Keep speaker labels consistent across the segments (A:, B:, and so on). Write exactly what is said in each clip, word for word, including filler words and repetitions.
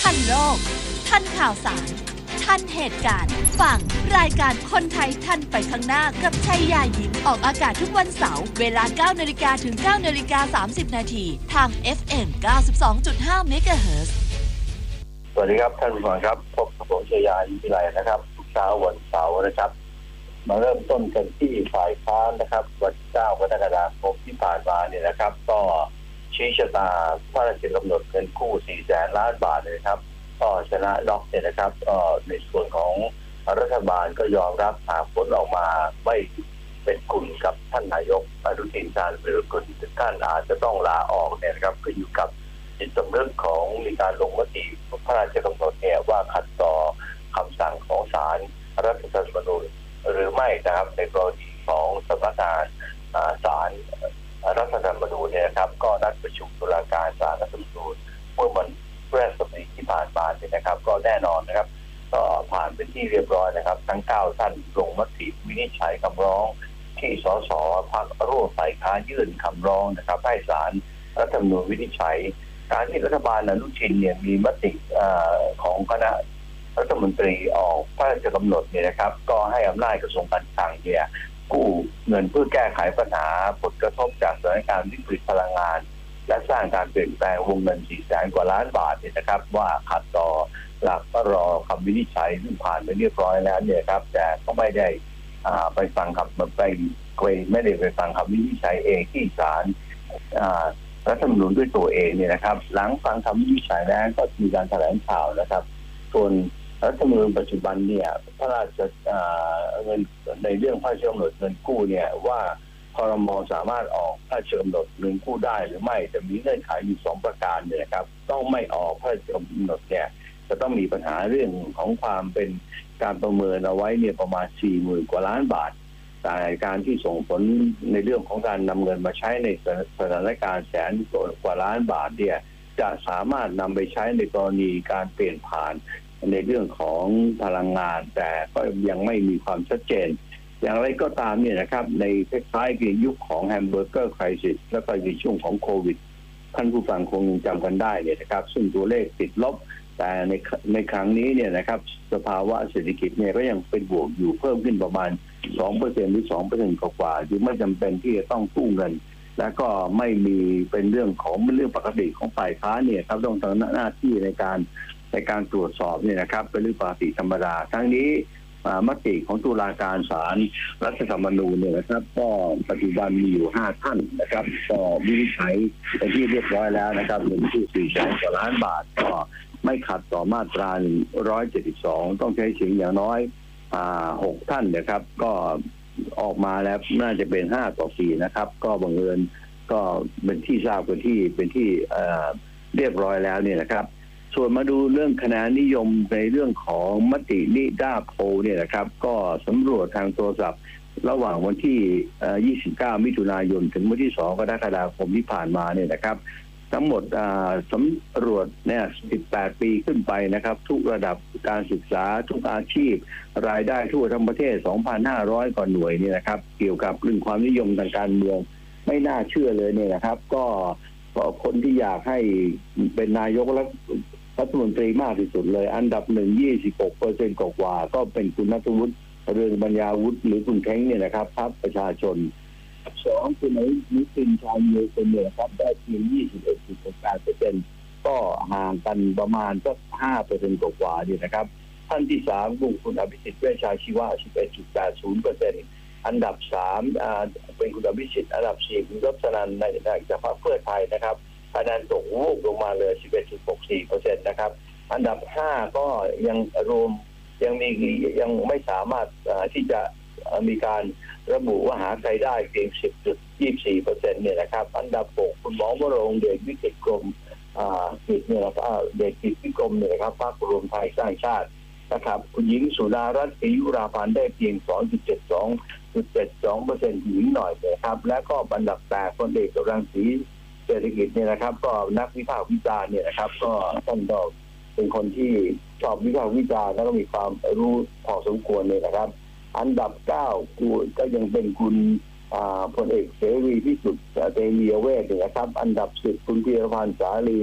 A: ทันโลกทันข่าวสารทันเหตุการณ์ฟังรายการคนไทยทันไปข้างหน้ากับชัยยายิ้มออกอากาศทุกวันเสาร์เวลา เก้านาฬิกา ถึง เก้านาฬิกาสามสิบ นาทีทาง เอฟ เอ็ม เก้าสิบสองจุดห้า เมกะเฮิรตซ์
B: สวัสดีครับท่านผู้ฟังครับพบกับผมชัยยายิ้มวิไลนะครับทุกเช้าวันเสาร์นะครับมาเริ่มต้นกันที่ฝ่ายค้านนะครับวันที่เก้ากรกฎาคมที่ผ่านมาเนี่ยนะครับก็ชี้ชะตาพระราชกำหนดเงินกู้สี่แสนล้านบาทเลยครับก็ชนะล็อกเนี่ยนะครับก็ในส่วนของรัฐบาลก็ยอมรับหากผลออกมาไม่เป็นคุณกับท่านนายกอนุทินชาญวิรุฬถึงท่านอาจจะต้องลาออกเนี่ยนะครับก็อยู่กับจิตสำนึกของมีการลงมติพระราชกำหนดเนี่ยว่าขัดต่อคำสั่งของศาลรัฐธรรมนูญหรือไม่นะครับในกรณีของสำนักงานศาลรัฐธรรมนูญเนี่ยนะครับก็นัดประชุมตุลาการศาลรัฐธรรมนูญเมื่อวันพฤหัสบดีที่ผ่านมาเนี่ยนะครับก็แน่นอนนะครับก็ผ่านเป็นที่เรียบร้อยนะครับทั้งเก้าท่านลงมติวินิจฉัยคำร้องที่สสพรรคร่วมฝ่ายค้านยื่นคำร้องนะครับให้ศาลรัฐธรรมนูญวินิจฉัยการที่รัฐบาลอนุทินเนี่ยมีมติของคณะรัฐมนตรีออกพระราชกำหนดเนี่ยนะครับก็ให้อำนาจกระทรวงการคลังเนี่ยกู้เงินเพื่อแก้ไขปัญหาผลกระทบจากสถานการณ์วิกฤตพลังงานและสร้างการเปลี่ยนแปลงวงเงินสี่แสนกว่าล้านบาทเนี่ยนะครับว่าขัดต่อหลักก็รอคำวินิจฉัยซึ่งผ่านไปเรียบร้อยแล้วเนี่ยครับแต่ก็ไม่ได้ไปฟังคำไปไม่ได้ไปฟังคำวินิจฉัยเองที่ศาลรัฐธรรมนูญด้วยตัวเองเนี่ยนะครับหลังฟังคำวินิจฉัยแล้วก็มีการแถลงข่าวนะครับส่วนรัฐธรรมนูญปัจจุบันเนี่ยพระราชเงินในเรื่องพระราชกำหนดเงินกู้เนี่ยว่าครม.สามารถออกพระราชกำหนดเงินกู้ได้หรือไม่จะมีเงื่อนไขอยู่สองประการเนี่ยนะครับต้องไม่ออกพระราชกำหนดเนี่ยจะต้องมีปัญหาเรื่องของความเป็นการประเมินเอาไว้เนี่ยประมาณ สี่หมื่น กว่าล้านบาทแต่การที่ส่งผลในเรื่องของการนำเงินมาใช้ในสถานการณ์แสนกว่าล้านบาทเนี่ยจะสามารถนำไปใช้ในกรณีการเปลี่ยนผ่านในเรื่องของพลังงานแต่ก็ยังไม่มีความชัดเจนอย่างไรก็ตามเนี่ยนะครับในคล้ายๆกับยุคของแฮมเบอร์เกอร์ไครซิสแล้วก็ในช่วงของโควิดท่านผู้ฟังคงจำกันได้เนี่ยนะครับซึ่งตัวเลขติดลบแต่ในในครั้งนี้เนี่ยนะครับสภาวะเศรษฐกิจเนี่ยก็ยังเป็นบวกอยู่เพิ่มขึ้นประมาณ สองเปอร์เซ็นต์ หรือ สองเปอร์เซ็นต์ กว่าๆจึงไม่จำเป็นที่จะต้องกู้เงินและก็ไม่มีเป็นเรื่องของเรื่องปกติของฝ่ายค้านเนี่ยครับต้องทำหน้าที่ในการในการตรวจสอบเนี่ยนะครับเป็นเรื่องปกติธรรมดาทั้งนี้มติของตุลาการศาลรัฐธรรมนูญเนี่ยนะครับก็ปัจจุบันมีอยู่ห้าท่านนะครับก็วินิจฉัยเป็นที่เรียบร้อยแล้วนะครับเงินกู้สี่แสนกว่าล้านบาทก็ไม่ขัดต่อมาตราหนึ่งร้อยเจ็ดสิบสองต้องใช้เสียงอย่างน้อยอ่าหกท่านนะครับก็ออกมาแล้วน่าจะเป็นห้าต่อสี่นะครับก็บังเอิญก็เป็นที่ทราบเป็นที่เป็นที่เอ่อเรียบร้อยแล้วเนี่ยนะครับส่วนมาดูเรื่องคะแนนนิยมในเรื่องของมตินิด้าโพลเนี่ยนะครับก็สำรวจทางโทรศัพท์ระหว่างวันที่ยี่สิบเก้ามิถุนายนถึงวันที่สองกรกฎาคมที่ผ่านมาเนี่ยนะครับทั้งหมดสำรวจเนี่ยสิบแปดปีขึ้นไปนะครับทุกระดับการศึกษาทุกอาชีพรายได้ทั่วทั้งประเทศ สองพันห้าร้อย กว่าหน่วยเนี่ยนะครับเกี่ยวกับเรื่องความนิยมทางการเมืองไม่น่าเชื่อเลยเนี่ยนะครับก็คนที่อยากให้เป็นนายกรัฐมนตรีมากที่สุดเลยอันดับหนึ่ง ยี่สิบหกเปอร์เซ็นต์ กว่าก็เป็นคุณณัฐวุฒิเรืองปัญญาวุฒิหรือคุณเท้งเนี่ยนะครับพรรคประชาชนสองคุณอนุทินชาญวิรุฬเนี่ยครับได้เพียง ยี่สิบเอ็ดจุดหกแปดเปอร์เซ็นต์ ก็ห่างกันประมาณสัก ห้าเปอร์เซ็นต์ กว่าๆนี่นะครับท่านที่สามคุณอภิสิทธิ์เวชชาชีวะ สิบเอ็ดจุดแปดศูนย์เปอร์เซ็นต์ อันดับสามอ่าเป็นคุณอภิสิทธิ์อันดับสี่คุณรสนันท์ในจากพรรคเพื่อไทยนะครับคะแนนตกวูบลงมาเลย สิบเอ็ดจุดหกสี่เปอร์เซ็นต์ นะครับอันดับห้าก็ยังรวมยังมียังไม่สามารถที่จะมีการระบุว่าหาใครได้เพียง สิบจุดยี่สิบสี่เปอร์เซ็นต์ เนี่ยนะครับอันดับหกคุณหมอวรงค์เดชวิจิตรกรมอ่ากิจเนี่ยนะครับเดชกิจวิกรมเนี่ยนะครับพรรครวมไทยสร้างชาตินะครับคุณหญิงสุดารัตน์ศรียุราพันธ์ได้เพียง สองจุดเจ็ดสองเปอร์เซ็นต์ หญิงหน่อยเลยครับและก็อันดับแปดพลเอกรังสีเศรษฐกิจเนี่ยนะครับก็นักวิพากษ์วิจารณ์เนี่ยนะครับก็ท่านก็เป็นคนที่ชอบวิพากษ์วิจารณ์แล้วก็มีความรู้พอสมควรเลยนะครับอันดับเก้าก็ยังเป็นคุณพลเอกเสรีพิสุทธิ์เตมียเวทนะครับอันดับสิบคุณพีรพันธ์สาลี เก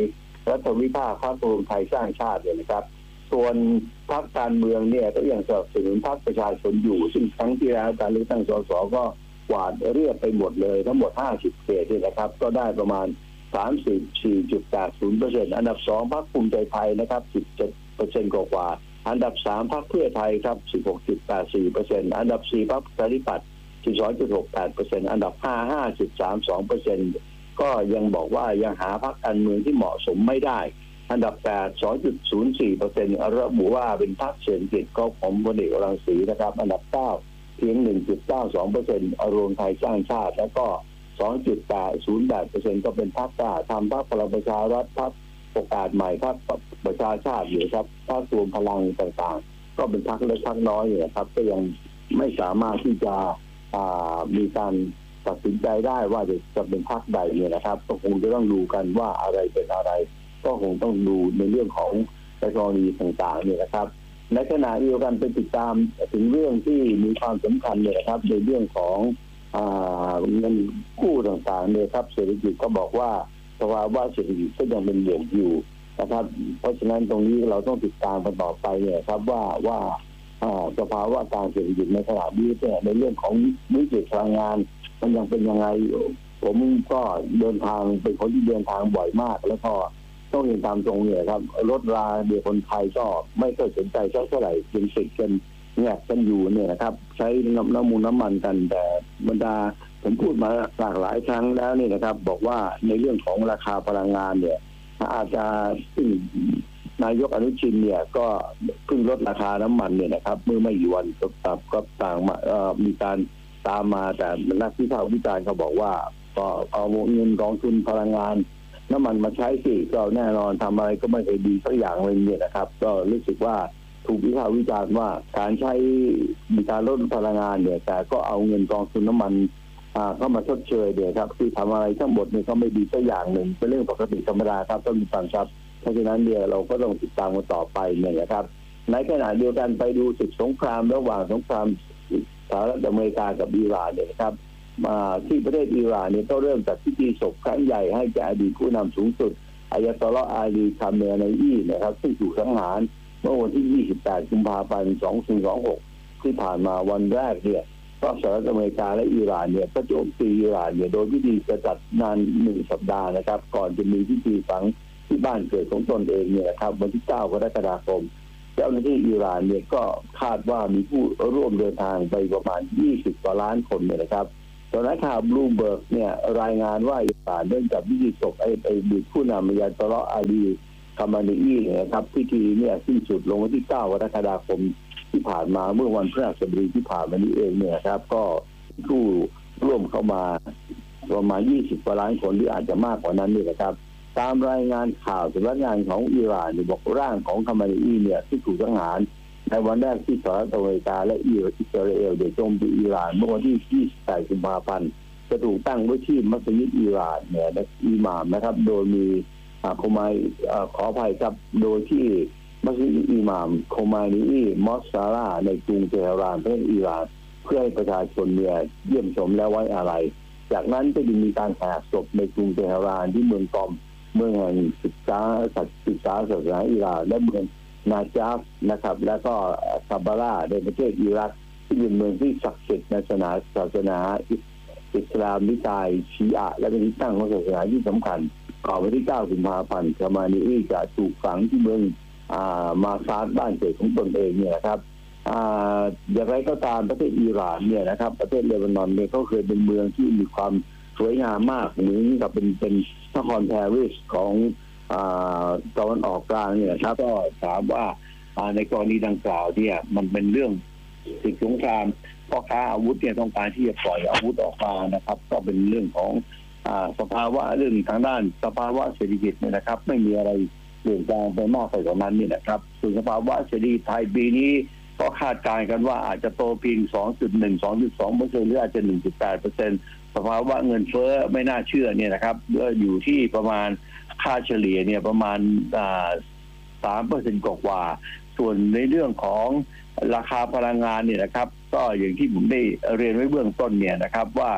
B: รัฐวิภาคพรรครวมไทยสร้างชาติเนี่ยนะครับส่วนพรรคการเมืองเนี่ยก็ยังสนับสนุนพรรคประชาชนอยู่ซึ่งครั้งที่แล้วการเลือกตั้งสสก็กวาดเรียบไปหมดเลยทั้งหมดห้าสิบเขตนี่นะครับก็ได้ประมาณ สามสิบสี่จุดแปดศูนย์เปอร์เซ็นต์ อันดับสองพรรคภูมิใจไทยนะครับ สิบเจ็ดเปอร์เซ็นต์ กว่าๆอันดับสามพรรคเพื่อไทยครับ สิบหกจุดแปดสี่เปอร์เซ็นต์ อันดับสี่พรรคประชาธิปัตย์ สิบสองจุดหกแปดเปอร์เซ็นต์ อันดับห้า ห้าจุดสามสองเปอร์เซ็นต์ ก็ยังบอกว่ายังหาพรรคการเมืองที่เหมาะสมไม่ได้อันดับแปด สองจุดศูนย์สี่เปอร์เซ็นต์ ระบุว่าเป็นพรรคเศรษฐกิจก็ของพลเอกรังสีนะครับอันดับเก้าเพียง หนึ่งจุดเก้าสองเปอร์เซ็นต์ รวมไทยสร้างชาติแล้วก็ สองจุดแปดศูนย์แปดเปอร์เซ็นต์ ก็เป็นพรรคกล้าทำพรรคพลังประชารัฐพรรคโอกาสใหม่พรรคประชาชาติอยู่ครับพรรครวมพลังต่างๆก็เป็นพรรคเล็กพรรคน้อยอยู่ครับก็ยังไม่สามารถที่จะมีการตัดสินใจได้ว่าจะจะเป็นพรรคใดเนี่ยนะครับก็คงจะต้องดูกันว่าอะไรเป็นอะไรก็คงต้องดูในเรื่องของเทคโนโลยีต่างๆเนี่ยนะครับในขณะเดียวกันไปติดตามถึงเรื่องที่มีความสำคัญเนี่ยนะครับในเรื่องของเงินกู้ต่างๆเนี่ยครับเศรษฐกิจก็บอกว่าภาวะว่าเศรษฐกิจก็ยังเป็นบวกอยู่นะครับเพราะฉะนั้นตรงนี้เราต้องติดตามกันต่อไปเนี่ยครับว่าว่าสภาวะการเศรษฐกิจในขณะนี้เนี่ยในเรื่องของวิกฤตพลังงานมันยังเป็นยังไงผมก็เดินทางเป็นคนที่เดินทางบ่อยมากแล้วก็ต้องเรียนตามตรงเนี่ยครับรถราเดียวคนไทยก็ไม่ค่อยสนใจเท่าไหร่ยังติดกันเนี่ยกันอยู่เนี่ยนะครับใช้น้ำน้ำมูลน้ำมันกันแต่บรรดาผมพูดมาหลากหลายครั้งแล้วนี่นะครับบอกว่าในเรื่องของราคาพลังงานเนี่ยอาจจะซึ่งนายกอนุทินเนี่ยก็เพิ่งลดราคาน้ำมันเนี่ยนะครับเมื่อไม่กี่วันก็ต่างก็ต่างมาเอ่อมีการตามมาแต่นักวิพากษ์วิจารณ์เขาบอกว่าก็เอาเงินกองทุนพลังงานน้ำมันมาใช้สิก็แน่นอนทำอะไรก็ไม่เคยดีสักอย่างเลยเนี่ยนะครับก็รู้สึกว่าถูกวิพากษ์วิจารณ์ว่าการใช้มีการลดพลังงานเนี่ยแต่ก็เอาเงินกองทุนน้ำมันเข้ามาชดเชยเดี๋ยวครับที่ทำอะไรทั้งหมดเนี่ยก็ไม่ดีสักอย่างหนึ่งเป็นเรื่องปกติธรรมดาครับต้องมีฟังครับเพราะฉะนั้นเดี๋ยวเราก็ต้องติดตามกันต่อไปเนี่ยนะครับในขณะเดียวกันไปดูศึกสงครามระหว่างสงครามสหรัฐอเมริกากับอิหร่านเนี่ยนะครับมาที่ประเทศอิหร่านเนี่ยก็เริ่มจากพิธีศพครั้งใหญ่ให้แก่อดีตผู้นำสูงสุดอายาตอลลอฮ์อาลีคาเมเนอีนะครับซึ่งถูกสังหารเมื่อวันที่ยี่สิบแปดกุมภาพันธ์สองพันยี่สิบหกที่ผ่านมาวันแรกเนี่ยก็สหรัฐอเมริกาและอิหร่านเนี่ยก็โจมตีอิหร่านเนี่ยโดยพิธีจะจัดนานหนึ่งสัปดาห์นะครับก่อนจะมีพิธีฝังที่บ้านเกิดของตนเองเนี่ยนะครับวันที่เก้ากรกฎาคมเจ้าหน้าที่อิหร่านเนี่ยก็คาดว่ามีผู้ร่วมเดินทางไปประมาณยี่สิบกว่าล้านคนเนี่ยนะครับตอนนั้นข่าวบลูเบิร์กเนี่ยรายงานว่าอิหร่านเนื่องจากพิธีศพไอ้ไอ้บุตรผู้นำอายาตอลลอฮ์อาลีคาเมเนอีนะครับพิธีเนี่ยสิ้นสุดลงวันที่เก้ากรกฎาคมที่ผ่านมาเมื่อวันพฤหัสบดีที่ผ่านมานี้เองเนี่ยครับก็ผู้ร่วมเข้ามาประมาณยี่สิบกว่าล้านคนหรืออาจจะมากกว่านั้นนี่นะครับตามรายงานข่าวสำนักงานของอิหร่านบอกร่างของคาเมเนอีเนี่ยที่ถูกสังหารในวันแรกที่สหรัฐอเมริกาและอิสราเอลโดยโจมตีอิหร่านเมื่อวันที่ยี่สิบแปดกุมภาพันธ์จะถูกตั้งไว้ที่มัสยิดอิหร่านเนี่ยอิหม่ามนะครับโดยมีโคมายขออภัยครับโดยที่มัสยิดอิหม่ามโคมานีมอสซาร่าในกรุงเตหะรานประเทศอิหร่านเพื่อให้ประชาชนเนี่ยเยี่ยมชมและไว้อาลัยจากนั้นก็จะมีการแห่ศพในกรุงเตหะรานที่เมืองกอมเมืองแห่งศึกษาศึกษาศาสนาอิหร่านและเมืองนาจาฟนะครับแล้วก็ซาบาราในประเทศอิรักที่เป็นเมืองที่ศักดิ์สิทธิ์ในศาสนาศาสนาอิสลามนิกายชีอะและเป็นที่ตั้งของศาสนาที่สำคัญก่อนวันที่เก้ากุมภาพันธ์คามานีจะถูกฝังที่เมืองมาซาดบ้านเกิดของตนเองเนี่ยนะครับอย่างไรก็ตามประเทศอิหร่านเนี่ยนะครับประเทศเลบานอนเนี่ยก็เคยเป็นเมืองที่มีความสวยงามมากเหมือนกับเป็นเป็นนครปารีสของตะวันออกกลางเนี่ยครับก็ถามว่าในกรณีดังกล่าวเนี่ยมันเป็นเรื่องศึกสงครามพ่อค้าอาวุธเนี่ยต้องการที่จะปล่อยอาวุธออกมานะครับก็เป็นเรื่องของสภาวะเรื่องทางด้านสภาวะเศรษฐกิจเนี่ยนะครับไม่มีอะไรเปลี่ยนแปลงไปมากไปกว่านั้นนี่นะครับส่วนสภาวะเศรษฐกิจไทยปีนี้ก็คาดการณ์กันว่าอาจจะโตเพียง สองจุดหนึ่ง สองจุดสองเปอร์เซ็นต์ หรืออาจจะ หนึ่งจุดแปดเปอร์เซ็นต์ สภาวะเงินเฟ้อไม่น่าเชื่อเนี่ยนะครับอยู่ที่ประมาณค่าเฉลี่ยเนี่ยประมาณ สามเปอร์เซ็นต์ กว่าส่วนในเรื่องของราคาพลังงานเนี่ยนะครับก็อย่างที่ผมได้เรียนไว้เบื้องต้นเนี่ยนะครับว่า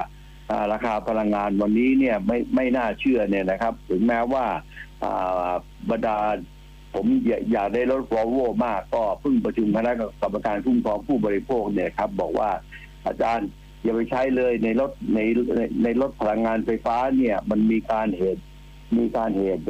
B: ราคาพลังงานวันนี้เนี่ยไม่ไม่น่าเชื่อเนี่ยนะครับถึงแม้ว่าบรรดาผมอยากได้รถวอลโว่มากก็เพิ่งประชุมคณะกรรมการคุ้มครองผู้บริโภคเนี่ยครับบอกว่าอาจารย์อย่าไปใช้เลยในรถในในรถพลังงานไฟฟ้าเนี่ยมันมีการเหตุมีการเหตุ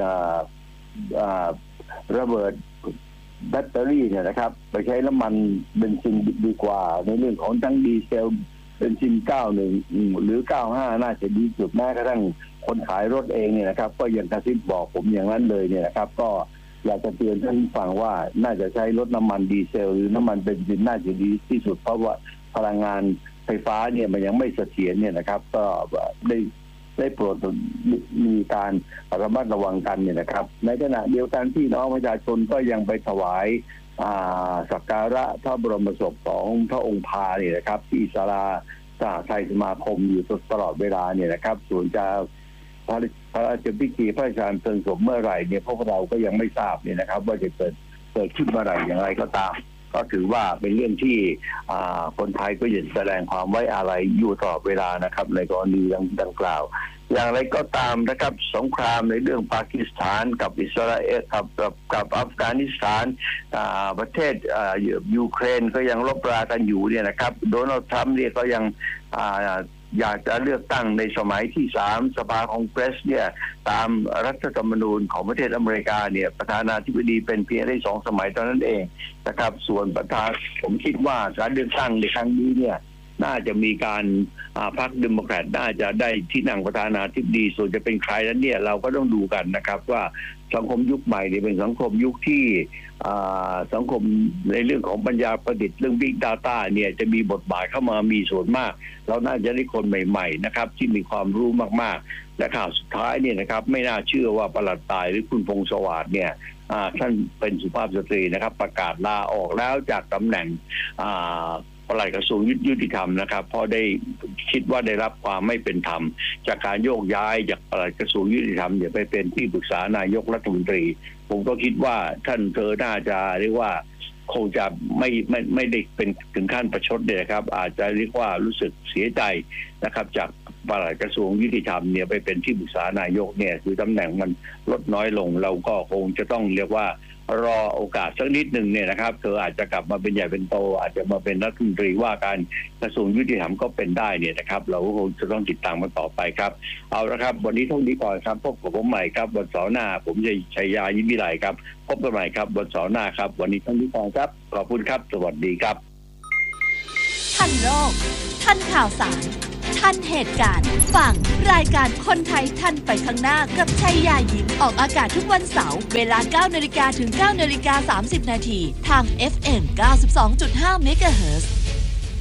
B: ระเบิดแบตเตอรี่เนี่ยนะครับไปใช้น้ำมันเบนซินดีกว่าในเรื่องของทั้งดีเซลเบนซินเก้าสิบเอ็ดหรือเก้าสิบห้าน่าจะดีสุดแม้กระทั่งคนขายรถเองเนี่ยนะครับก็ยังกระซิบบอกผมอย่างนั้นเลยเนี่ยนะครับก็อยากจะเตือนท่านฟังว่าน่าจะใช้รถน้ำมันดีเซลหรือน้ำมันเบนซินน่าจะดีที่สุดเพราะว่าพลังงานไฟฟ้าเนี่ยมันยังไม่เสถียรเนี่ยนะครับก็ได้ได้โปรดมีการระมัดระวังกันเนี่ยนะครับในขณะเดียวกันที่น้องประชาชนก็ยังไปถวายสักการะพระบรมศพของพระองค์พาเนี่ยนะครับที่ศาลาสหไทยสมาคมอยู่ตลอดเวลาเนี่ยนะครับส่วนจะพระราชพิธีพระราชทานเพลิงศพเมื่อไหร่เนี่ยพวกเราก็ยังไม่ทราบเนี่ยนะครับว่าจะเกิดเกิดขึ้นเมื่อไหร่อย่างไรก็ตามก็ถือว่าเป็นเรื่องที่คนไทยก็ยังแสดงความไว้อาลัยอยู่ตลอดเวลานะครับในกรณีดังกล่าวอย่างไรก็ตามนะครับสงครามในเรื่องปากีสถานกับอิสราเอลกับกับกับอัฟกานิสถานประเทศยูเครนก็ยังรบรากันอยู่เนี่ยนะครับโดนัลด์ทรัมป์เนี่ยก็ยังอยากจะเลือกตั้งในสมัยที่สามสภาคองเกรสเนี่ยตามรัฐธรรมนูญของประเทศอเมริกาเนี่ยประธานาธิบดีเป็นเพียงได้สองสมัยเท่านั้นเองนะครับส่วนประธานผมคิดว่าการเลือกตั้งในครั้งนี้เนี่ยน่าจะมีการพรรคเดโมแครตน่าจะได้ที่นั่งประธานาธิบดีส่วนจะเป็นใครนั้นเนี่ยเราก็ต้องดูกันนะครับว่าสังคมยุคใหม่เนี่ยเป็นสังคมยุคที่สังคมในเรื่องของปัญญาประดิษฐ์เรื่อง Big Data เนี่ยจะมีบทบาทเข้ามามีส่วนมากเราน่าจะได้คนใหม่ๆนะครับที่มีความรู้มากๆและข่าวสุดท้ายเนี่ยนะครับไม่น่าเชื่อว่าปลัดตายหรือคุณพงษ์สวัสดิ์เนี่ยท่านเป็นสุภาพสตรีนะครับประกาศลาออกแล้วจากตำแหน่งปลัดกระทรวงยุติธรรมนะครับเพราะได้คิดว่าได้รับความไม่เป็นธรรมจากการโยกย้ายจากปลัดกระทรวงยุติธรรมเนี่ยไปเป็นที่ปรึกษานายกรัฐมนตรีผมก็คิดว่าท่านเธอน่าจะเรียกว่าคงจะไม่ไม่ไม่ได้เป็นถึงขั้นประชดเลยครับอาจจะเรียกว่ารู้สึกเสียใจนะครับจากปลัดกระทรวงยุติธรรมเนี่ยไปเป็นที่ปรึกษานายกเนี่ยคือตำแหน่งมันลดน้อยลงเราก็คงจะต้องเรียกว่ารอโอกาสสักนิดหนึ่งเนี่ยนะครับเธออาจจะกลับมาเป็นใหญ่เป็นโตอาจจะมาเป็นรัฐมนตรีว่าการกระทรวงยุติธรรมก็เป็นได้เนี่ยนะครับเราก็คงจะต้องติดตามมาต่อไปครับเอาละครับวันนี้เท่านี้ก่อนครับพบกับผมใหม่ครับวันเสาร์หน้าผมชัยยายิ้มวิไลครับพบกันใหม่ครับวันเสาร์หน้าครับวันนี้เท่านี้ก่อนครับขอบคุณครับสวัสดีครับ
A: ทันโลกทันข่าวสารทันเหตุการณ์ฟังรายการคนไทยทันไปข้างหน้ากับชัยยายิ้มออกอากาศทุกวันเสาร์เวลา เก้านาฬิกา ถึง เก้านาฬิกาสามสิบนาทีทาง เอฟ เอ็ม เก้าสิบสองจุดห้า เมกะเฮิรตซ์